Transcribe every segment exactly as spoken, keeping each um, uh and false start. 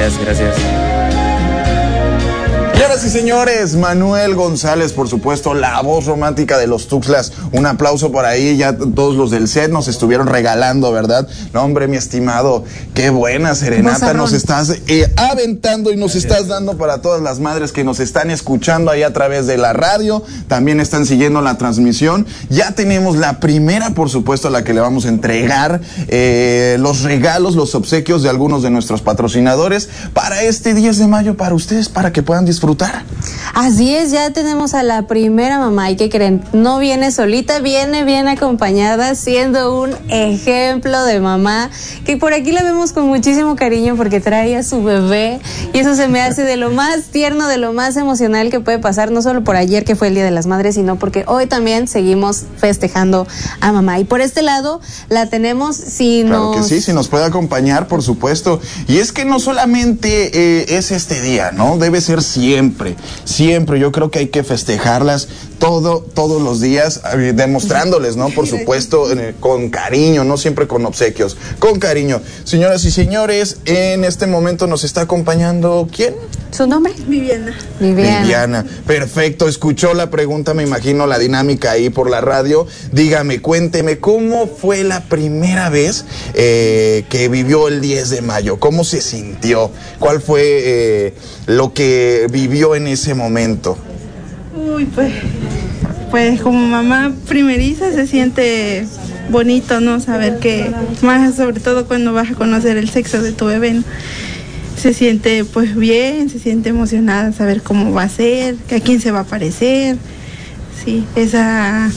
Gracias, gracias. Señoras y señores, Manuel González, por supuesto, la voz romántica de los Tuxtlas. Un aplauso por ahí, ya todos los del set nos estuvieron regalando, ¿verdad? No, hombre, mi estimado, qué buena serenata nos estás eh, aventando y nos estás dando para todas las madres que nos están escuchando ahí a través de la radio, también están siguiendo la transmisión. Ya tenemos la primera, por supuesto, a la que le vamos a entregar eh, los regalos, los obsequios de algunos de nuestros patrocinadores para este diez de mayo, para ustedes, para que puedan disfrutar. Así es, ya tenemos a la primera mamá. ¿Y qué creen? No viene solita, viene bien acompañada, siendo un ejemplo de mamá, que por aquí la vemos con muchísimo cariño porque trae a su bebé, y eso se me hace de lo más tierno, de lo más emocional que puede pasar, no solo por ayer que fue el Día de las Madres, sino porque hoy también seguimos festejando a mamá. Y por este lado la tenemos, si Claro nos... que sí, si nos puede acompañar, por supuesto. Y es que no solamente eh, es este día, ¿no? Debe ser siempre. Siempre, siempre, yo creo que hay que festejarlas todo, todos los días, eh, demostrándoles, ¿no? Por supuesto, eh, con cariño, no siempre con obsequios, con cariño. Señoras y señores, en este momento nos está acompañando, ¿quién? ¿Su nombre? Viviana. Viviana. Viviana, perfecto, escuchó la pregunta, me imagino la dinámica ahí por la radio. Dígame, cuénteme, ¿cómo fue la primera vez eh, que vivió el diez de mayo? ¿Cómo se sintió? ¿Cuál fue eh, lo que vivió en ese momento? Uy, pues, pues como mamá primeriza se siente bonito, ¿no? Saber que, más sobre todo cuando vas a conocer el sexo de tu bebé, ¿no? Se siente pues bien, se siente emocionada, saber cómo va a ser, a quién se va a parecer, sí, esa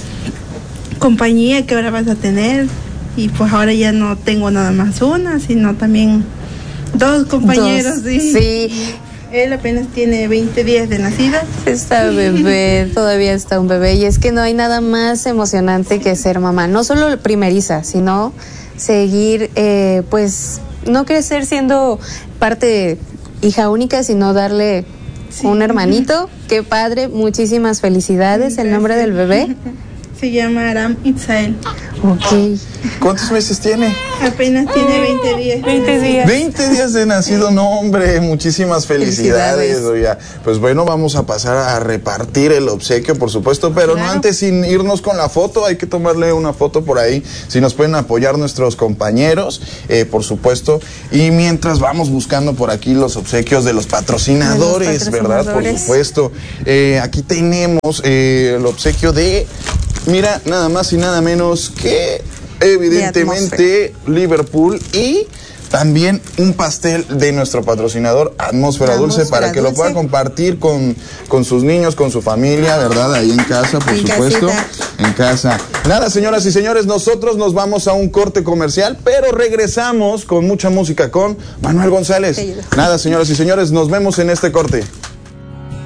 compañía que ahora vas a tener. Y pues ahora ya no tengo nada más una, sino también dos compañeros. Dos, sí. sí. Él apenas tiene veinte días de nacido. Está bebé, todavía está un bebé, y es que no hay nada más emocionante que ser mamá, no solo primeriza, sino seguir, eh, pues, no crecer siendo parte hija única, sino darle sí. un hermanito. Qué padre, muchísimas felicidades. Gracias. El nombre del bebé se llama Aram Itzael. Ok. ¿Cuántos meses tiene? Apenas tiene veinte días. veinte días. veinte días de nacido, no, hombre, muchísimas felicidades. felicidades. Oiga, pues bueno, vamos a pasar a repartir el obsequio, por supuesto, pero claro. no antes sin irnos con la foto, hay que tomarle una foto por ahí, si nos pueden apoyar nuestros compañeros, eh, por supuesto, y mientras vamos buscando por aquí los obsequios de los patrocinadores, de los patrocinadores. ¿verdad? Por supuesto, eh, aquí tenemos eh, el obsequio de, mira, nada más y nada menos que evidentemente Liverpool, y también un pastel de nuestro patrocinador Atmósfera, Atmósfera Dulce, para que Dulce. lo pueda compartir con, con sus niños, con su familia, ¿verdad? Ahí en casa, por en supuesto, casita. en casa. Nada, señoras y señores, nosotros nos vamos a un corte comercial, pero regresamos con mucha música con Manuel González. Nada, señoras y señores, nos vemos en este corte.